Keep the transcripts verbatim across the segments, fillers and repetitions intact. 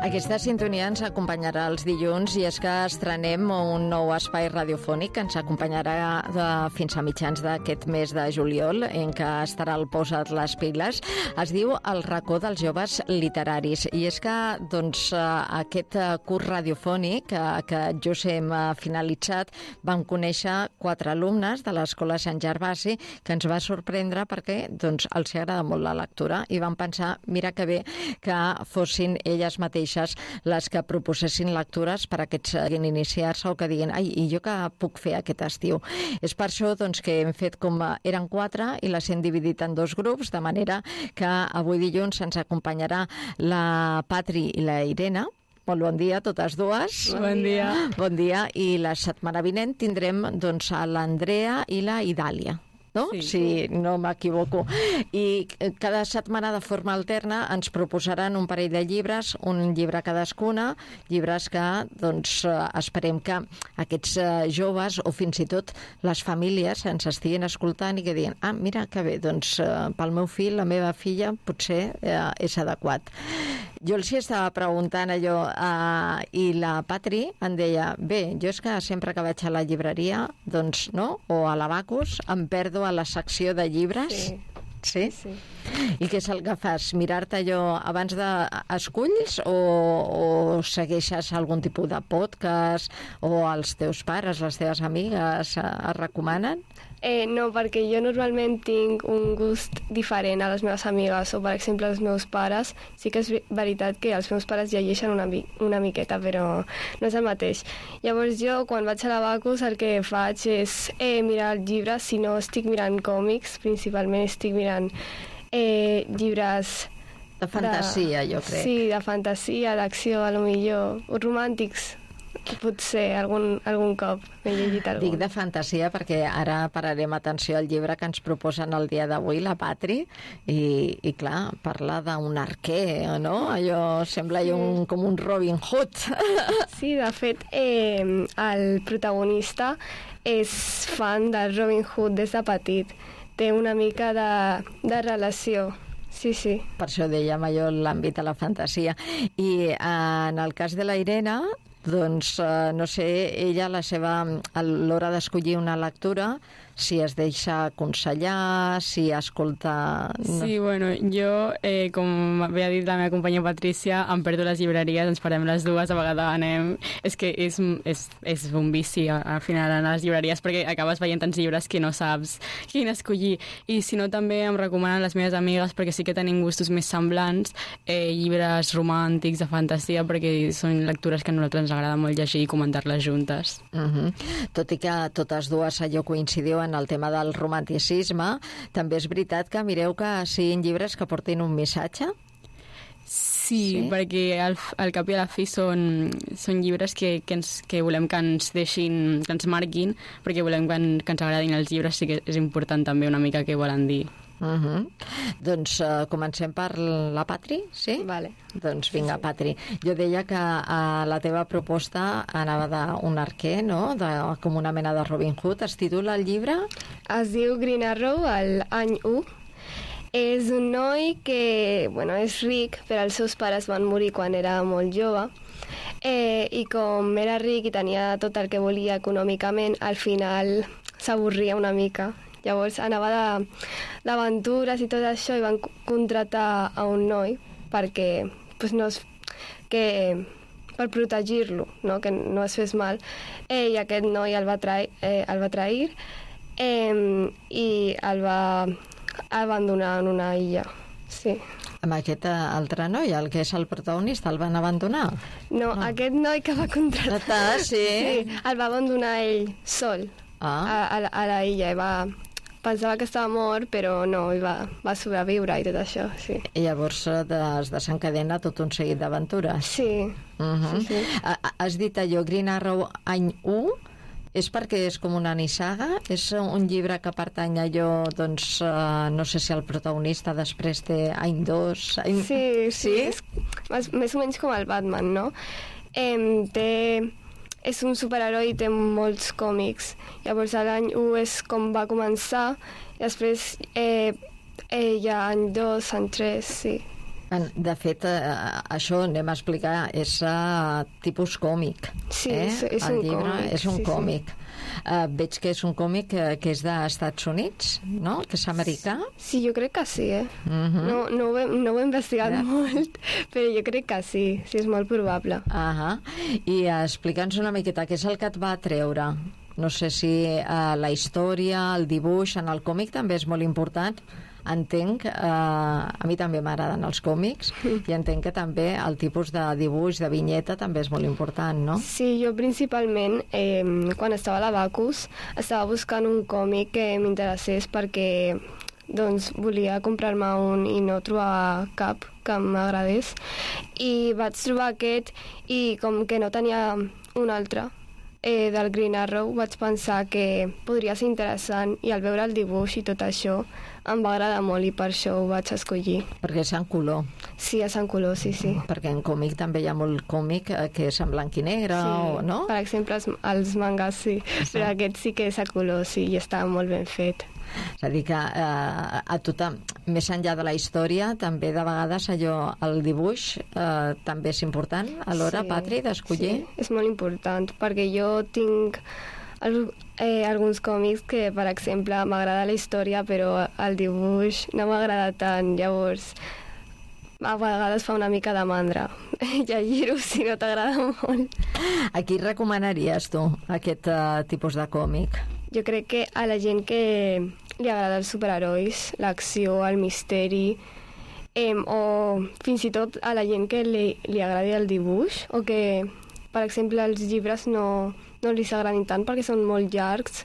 Aquesta sintonia ens acompanyarà els dilluns i és que estrenem un nou espai radiofònic que ens acompanyarà de, fins a mitjans d'aquest mes de juliol, en què estarà el Posa't les piles. Es diu El racó dels joves literaris i és que doncs, aquest curs radiofònic que, que just hem finalitzat vam conèixer quatre alumnes de l'Escola Sant Gervasi que ens va sorprendre perquè doncs, els agrada molt la lectura i vam pensar, mira que bé que fossin elles mateixes les que proposessin lectures per a aquests que vulguin iniciar-se o que diguin, ai, i jo què puc fer aquest estiu? És per això doncs, que hem fet com eren quatre i les hem dividit en dos grups, de manera que avui dilluns ens acompanyarà la Patri i la Irene. Molt bon dia a totes dues. Bon dia. Bon dia. I la setmana vinent tindrem doncs, a l'Andrea i la Idàlia. No? Sí. Si no m'equivoco. I cada setmana de forma alterna ens proposaran un parell de llibres, un llibre cadascuna, llibres que doncs, esperem que aquests joves o fins i tot les famílies ens estiguin escoltant i que diguin, ah, mira que bé, doncs pel meu fill, la meva filla, potser eh, és adequat. Jo els estava preguntant allò eh, i la Patri em deia, bé, jo és que sempre que vaig a la llibreria, doncs, no? O a l'Abacus, em perdo a la secció de llibres. Sí. Sí? Sí. I què és el que fas? Mirar-te allò abans de esculls o, o segueixes algun tipus de podcast o els teus pares, les teves amigues eh, es recomanen? Eh, no, perquè jo normalment tinc un gust diferent a les meves amigues o, per exemple, als meus pares. Sí que és veritat que els meus pares llegeixen una, mi una miqueta, però no és el mateix. Llavors jo, quan vaig a l'Abacus, el que faig és eh, mirar els llibres. Si no estic mirant còmics, principalment estic mirant eh, llibres... De fantasia, de... jo crec. Sí, de fantasia, d'acció, a lo millor, romàntics. Potser algun, algun cop m'he llegit algun. Dic de fantasia perquè ara pararem atenció al llibre que ens proposen el dia d'avui, la Patri, i, i clar, parla d'un arquer, no? Allò sembla sí. un, com un Robin Hood. Sí, de fet, eh, el protagonista és fan del Robin Hood des de petit. Té una mica de, de relació. Sí, sí. Per això dèiem allò l'àmbit de la fantasia. I en el cas de la Irene, doncs, eh, no sé, ella, la seva, a l'hora d'escollir una lectura, si es deixa aconsellar, si escolta... No. Sí, bueno, jo, eh, com havia dit la meva companya Patrícia, em perdo les llibreries, ens parem les dues, a vegades anem... És que és, és, és un vici, al final, anar a les llibreries, perquè acabes veient tants llibres que no saps quin escollir. I si no, també em recomanen les meves amigues, perquè sí que tenim gustos més semblants, eh, llibres romàntics, de fantasia, perquè són lectures que a nosaltres ens agrada molt llegir i comentar-les juntes. Uh-huh. Tot i que totes dues allò coincidiu en el tema del romanticisme, també és veritat que mireu que siguin llibres que portin un missatge? Sí, sí, perquè al, al cap i a la fi són, són llibres que, que, ens, que volem que ens deixin, que ens marquin, perquè volem que, en, que ens agradin els llibres, sí que és important també una mica què volen dir. Uh-huh. Doncs uh, comencem per la Patri, sí? Vale. Doncs vinga, Patri. Jo deia que uh, la teva proposta anava d'un arquer, no? De, com una mena de Robin Hood. Es titula el llibre? Es diu Green Arrow, el any u. És un noi que, bueno, és ric, però els seus pares van morir quan era molt jove. Eh, I com era ric i tenia tot el que volia econòmicament, al final s'avorria una mica. Llavors anava d'aventures i tot això i van contratar a un noi perquè pues, no es, que, per protegir-lo, no? Que no es fes mal. Eh, I aquest noi el va, trair, eh, el va trair eh, i el va abandonar en una illa. Sí. Amb aquest altre noi, el que és el protagonista, el van abandonar? No, ah. aquest noi que va contratar... Sí. Sí, el va abandonar ell sol ah. a, a, la, a la illa i va... Pensava que estava mort, però no, i va, va sobreviure i tot això, sí. I llavors es desencadena tot un seguit d'aventures. Sí. Uh-huh. sí, sí. Has dit allò, Green Arrow, any u, és perquè és com una nissaga? És un llibre que pertany a allò, doncs, uh, no sé si el protagonista després té any dos... Any... Sí, sí, sí? És més, més o menys com el Batman, no? Eh, té... És un superheroi i té molts còmics. Llavors l'any u és com va començar i després eh, eh, hi ha any dos, any tres, sí. De fet, eh, això anem a explicar, és uh, tipus còmic. Sí, eh? és, és El un llibre còmic. és un sí, còmic. Sí. Uh, veig que és un còmic que, que és dels Estats Units, no? Que és americà. Sí, jo crec que sí, eh? Uh-huh. No, no, ho he, no ho he investigat Ja. molt, però jo crec que sí, sí, és molt probable. Uh-huh. I uh, explica'ns una miqueta què és el que et va atreure. No sé si uh, la història, el dibuix, en el còmic també és molt important. Entenc, eh, a mi també m'agraden els còmics i entenc que també el tipus de dibuix, de vinyeta, també és molt important, no? Sí, jo principalment, eh, quan estava a l'Abacus, estava buscant un còmic que m'interessés perquè doncs, volia comprar-me un i no trobava cap que m'agradés. I vaig trobar aquest i com que no tenia un altre, eh, del Green Arrow, vaig pensar que podria ser interessant i al veure el dibuix i tot això em va agradar molt i per això ho vaig escollir. Perquè és en color. Sí, és en color, sí, sí. Perquè en còmic també hi ha molt còmic eh, que és en blanc i negre, Sí, o, no? per exemple, els, els mangas sí, Sí. però aquest sí que és a color, sí, i està molt ben fet. És a dir, que eh, a tothom, més enllà de la història, també de vegades allò, el dibuix eh, també és important a l'hora, Sí, Patri, d'escollir? Sí, és molt important, perquè jo tinc el, eh, alguns còmics que, per exemple, m'agrada la història, però el dibuix no m'agrada tant, llavors a vegades fa una mica de mandra llegir-ho si no t'agrada molt. A qui recomanaries tu aquest uh, tipus de còmic? Jo crec que a la gent que li agrada els superherois, l'acció, el misteri, eh, o fins i tot a la gent que li, li agradi el dibuix, o que, per exemple, els llibres no, no li s'agradin tant perquè són molt llargs,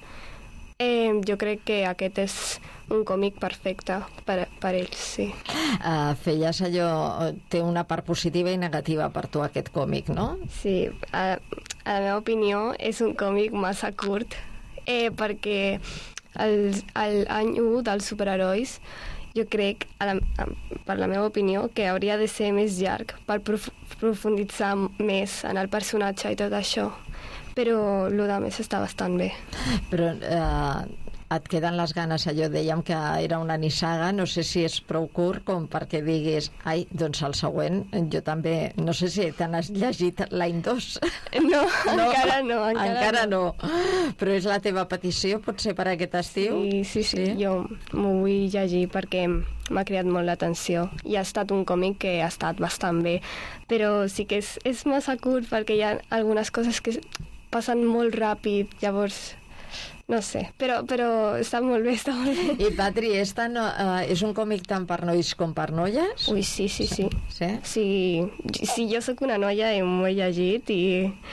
eh, jo crec que aquest és un còmic perfecte per, per ells, sí. Uh, feies allò, té una part positiva i negativa per tu aquest còmic, no? Sí, a, a la meva opinió és un còmic massa curt, eh, perquè el, el any u dels superherois jo crec, a la, a, per la meva opinió, que hauria de ser més llarg per prof, profunditzar més en el personatge i tot això, però el de més està bastant bé. Però eh, et queden les ganes, allò dèiem que era una nissaga, no sé si és prou curt com perquè diguis, ai, doncs el següent, jo també, no sé si te n'has llegit l'any dos. No, no, encara no. Encara, encara no. no. Però és la teva petició, potser per aquest estiu? Sí, sí, sí, sí. Jo m'ho vull llegir perquè m'ha cridat molt l'atenció i ha estat un còmic que ha estat bastant bé, però sí que és, és massa curt perquè hi ha algunes coses que passen molt ràpid, llavors no sé, però, però està molt bé, està molt bé. I Patri, és, tan, uh, és un còmic tant per nois com per noies? Ui, sí, sí, sí. Sí? Sí, sí, jo sóc una noia i m'ho he llegit i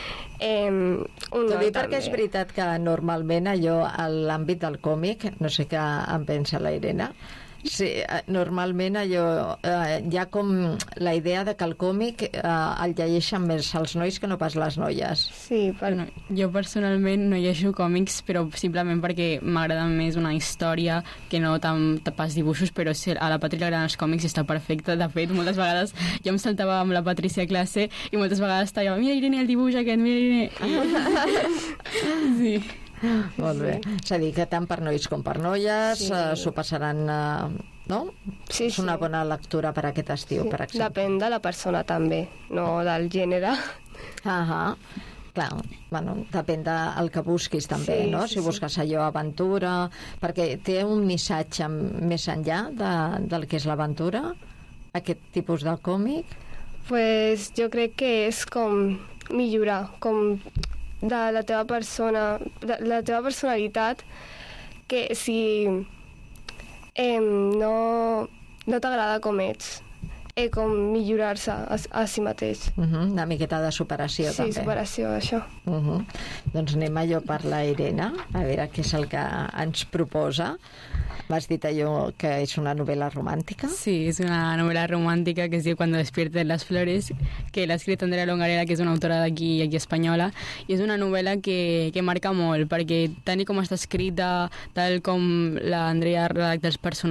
eh, un T'ho noi dic perquè també. és veritat que normalment allò, a l'àmbit del còmic, no sé què en pensa la Irene, sí, normalment allò, eh, hi ha com la idea de que el còmic eh, el llegeixen més els nois que no pas les noies. Sí, per... Bueno, jo personalment no llegeixo còmics, però simplement perquè m'agrada més una història que no tant pas dibuixos, però si a la Patri li agraden els còmics està perfecte. De fet, moltes vegades jo em saltava amb la Patrícia a classe i moltes vegades estava, mira Irene, el dibuix aquest, mira Irene. Sí. Molt bé. És a dir, que tant per nois com per noies Sí. eh, s'ho passaran, eh, no? Sí, és una sí. bona lectura per aquest estiu, Sí, per exemple. depèn de la persona també, no del gènere. Ah, clar, bueno, depèn del que busquis també, Sí, no? sí, Si sí. busques allò aventura, perquè té un missatge més enllà de, del que és l'aventura, aquest tipus de còmic. Pues jo crec que és com millorar, com de la teva persona, de la teva personalitat, que si eh, no, no t'agrada com ets, eh, com millorar-se a, a si mateix. Uh -huh, una miqueta de superació, Sí, també. superació, això. Uh -huh. Doncs anem allò per la Irene, a veure què és el que ens proposa. M'has dit allò que és una novel·la romàntica? Sí, és una novel·la romàntica que es diu Cuando despierten las flores, que l'ha escrit Andrea Longarela, que és una autora d'aquí aquí espanyola, i és una novel·la que, que marca molt, perquè tal com està escrita, tal com l'Andrea redacta els personatges,